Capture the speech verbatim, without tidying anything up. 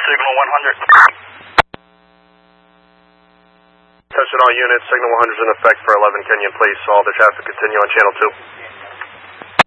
signal one hundred. Attention all units, signal one hundred is in effect for eleven Kenyon Place. All the traffic continue on channel two.